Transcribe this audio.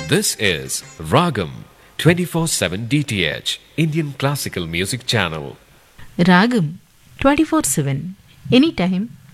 This is Ragam 24/7 DTH Indian Classical Music Channel. Ragam 24/7 anytime